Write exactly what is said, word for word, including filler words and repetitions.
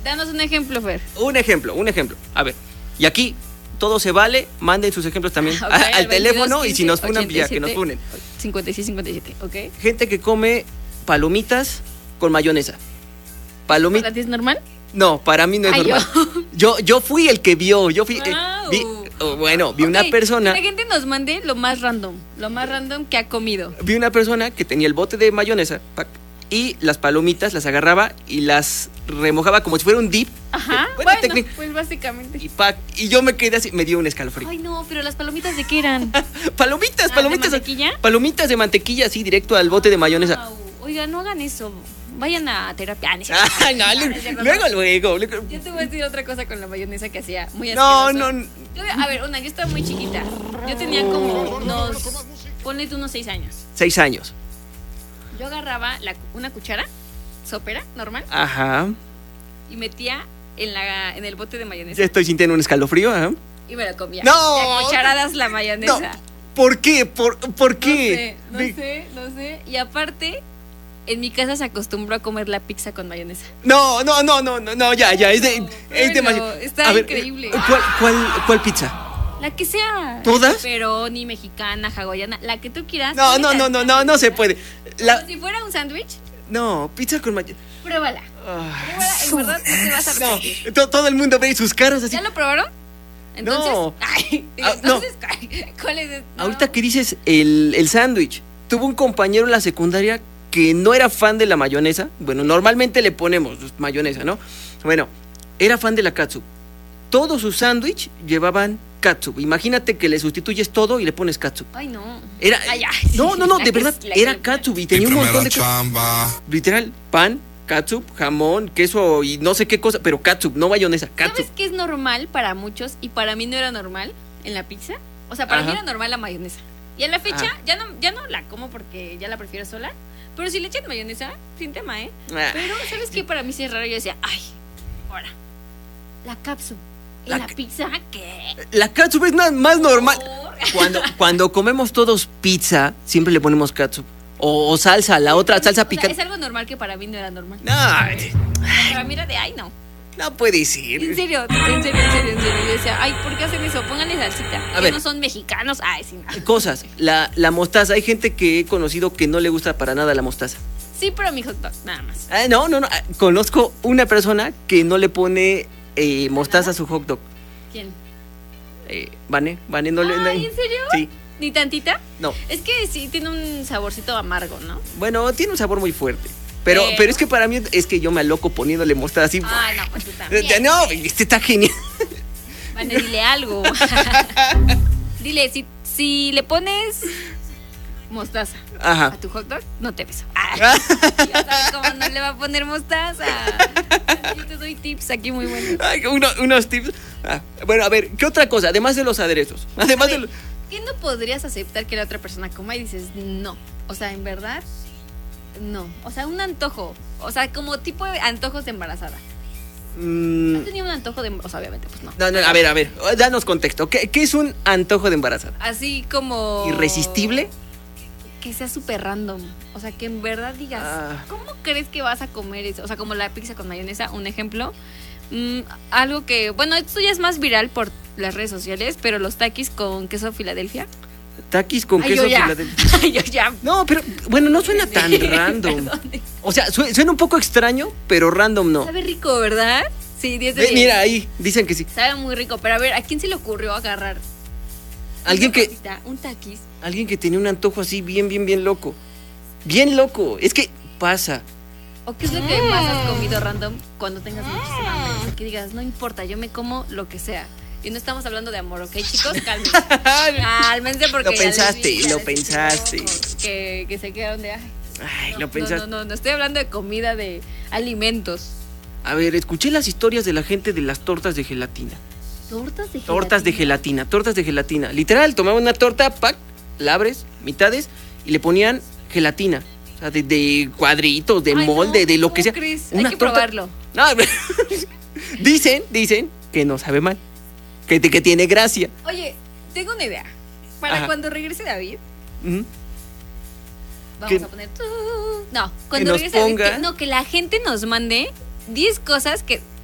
Danos un ejemplo, Fer. Un ejemplo, un ejemplo. A ver, y aquí todo se vale, manden sus ejemplos también Okay, a- al, al teléfono veintidós, y si nos funan, ochenta y ya que nos siete, funen. cincuenta y seis, cincuenta y siete, ¿ok? Gente que come palomitas con mayonesa. ¿Para Palomitas. ti es normal? No, para mí no es Ay, normal. Yo. yo fui el que vio, yo fui, eh, Wow. vi- oh, bueno, vi Ok, una persona, que la gente nos mande lo más random, lo más random que ha comido. vi una persona que tenía el bote de mayonesa pac, y las palomitas las agarraba y las remojaba como si fuera un dip. Ajá, Eh, buena bueno, técnica. pues básicamente. Y pac, y yo me quedé así, me dio un escalofrío. Ay, no, pero las palomitas, ¿de qué eran? Palomitas, Ah, palomitas. ¿de mantequilla? Palomitas de mantequilla, así directo al bote de mayonesa. Wow. Oiga, no hagan eso. Vayan a terapia. Ah, no, es cierto. Ah, no, Ah, lu- no es cierto, luego, no. luego, luego. Yo te voy a decir otra cosa con la mayonesa que hacía muy No, asqueroso. no. Yo, a ver, una, yo estaba muy chiquita. Yo tenía como unos, ponle tú unos seis años. Seis años. Yo agarraba la, una cuchara sopera, normal, Ajá. y metía en, la, en el bote de mayonesa. Ya estoy sintiendo un escalofrío, ¿ah? Y me lo comía. No. Y a cucharadas la mayonesa. No. ¿Por qué? ¿Por, por qué? No sé, no sé, no sé. Y aparte, en mi casa se acostumbró a comer la pizza con mayonesa. No, no, no, no, no, no, ya, ya, es, de, No, es bueno, demasiado. está A ver, increíble. ¿cuál, cuál, cuál pizza? La que sea. ¿Todas? Pepperoni, mexicana, hawaiana, la que tú quieras. No, no, cómela. no, no, no, no se puede. La, Si fuera un sándwich, no, pizza con mayonesa. pruébala. Pruébala, en verdad no te vas a No, arrepentir. to- todo el mundo ve sus caras así. ¿Ya lo probaron? Entonces, No. ay, Ah, no. entonces, ay, ¿cuál es? No. Ahorita que dices el, el sándwich, tuve un compañero en la secundaria que no era fan de la mayonesa. Bueno, normalmente le ponemos mayonesa, ¿no? Bueno, era fan de la catsup. Todos sus sándwich llevaban catsup. Imagínate que le sustituyes todo y le pones catsup. Ay, no. Era, Ay, ay, no, sí, no, no, la de que verdad, es- la que era le- catsup y tenía un montón de catsup. Literal, pan, catsup, jamón, queso y no sé qué cosa, pero catsup, no mayonesa, catsup. ¿Sabes qué es normal para muchos y para mí no era normal en la pizza? O sea, para Ajá. mí era normal la mayonesa. Y a la fecha Ajá. ya no, ya no la como porque ya la prefiero sola. Pero si le echan mayonesa, sin tema, ¿eh? Ah. Pero, ¿sabes qué? Para mí sí es raro. Yo decía, ay, ahora, la cápsula. ¿En La la, ca- pizza qué? La catsup es nada más normal. Por- Cuando, cuando comemos todos pizza, siempre le ponemos catsup. O, o salsa, la otra salsa O sea, es picante. algo normal que para mí no era normal. No, Para mí era de, ay, no. no puede En ser. serio, en serio, en serio, en serio. Yo decía, ay, ¿por qué hacen eso? Pónganle salsita. A que ver. no son mexicanos. Ay, sí. no. Cosas, la, la mostaza, hay gente que he conocido que no le gusta para nada la mostaza. Sí, pero mi hot dog, nada más. Ah, no, no, no, ah, conozco una persona que no le pone eh, mostaza a su hot dog. ¿Quién? Eh, ¿Vane? ¿Vane no le...? Ay, no- ¿en serio? Sí, ¿Ni tantita? no. Es que sí tiene un saborcito amargo, ¿no? Bueno, tiene un sabor muy fuerte. Pero, Pero- pero es que para mí es que yo me aloco poniéndole mostaza así. Ah, no, pues tú Eh, también. No, este está genial. Vane, dile algo. Dile, si, si le pones mostaza Ajá. a tu hot dog, no te beso. Ah, ya sabes cómo no le va a poner mostaza. Yo te doy tips aquí muy buenos. Ay, uno- unos tips. Ah, bueno, a ver, ¿qué otra cosa? Además de los aderezos. Además de los... ¿Qué no podrías aceptar que la otra persona coma y dices no? O sea, en verdad, no. O sea, un antojo. O sea, como tipo de antojos de embarazada. Mm, ¿Has tenido un antojo de embarazada? O sea, obviamente, pues no. no, no, a ver, a ver, danos contexto. ¿Qué, qué es un antojo de embarazada? Así como... ¿Irresistible? Que sea súper random. O sea, que en verdad digas, Ah. ¿cómo crees que vas a comer eso? O sea, como la pizza con mayonesa, un ejemplo. Mm, algo que, bueno, esto ya es más viral por las redes sociales, pero los takis con queso Filadelfia. Taquis con Ay, queso yo ya. Filadelfia. Ay, yo ya. No, pero bueno, no suena tan random. Perdón. O sea, su- suena un poco extraño, pero random no. Sabe rico, ¿verdad? Sí, diez de Ve, diez. mira ahí, dicen que sí. Sabe muy rico, pero a ver, ¿a quién se le ocurrió agarrar Alguien una que, papita, un taquis? alguien que tenía un antojo así bien, bien, bien loco. Bien loco. Es que pasa. ¿O qué es lo que más has comido random cuando tengas muchísima hambre? Que digas, no importa, yo me como lo que sea. Y no estamos hablando de amor, ¿ok, chicos? Cálmense. Cálmense porque Lo ya les pensaste, vi, ya lo les vi pensaste. Que, que se quedaron de... Ay, Ay, no, lo pensaste. No, no, no, no, estoy hablando de comida, de alimentos. A ver, escuché las historias de la gente de las tortas de gelatina. Tortas de Tortas de gelatina, tortas de gelatina. Literal, tomaban una torta, pack, la abres, mitades, y le ponían gelatina. O sea, de, de cuadritos, de Ay, molde, no, de lo ¿cómo que sea. crees? Una Hay que torta- probarlo. No, dicen, dicen que no sabe mal. Que, que tiene gracia. Oye, tengo una idea. Para Ajá. cuando regrese David, Ujú. vamos Que- a poner... tu- No, cuando nos regrese David, ponga- que- no, que la gente nos mande diez cosas que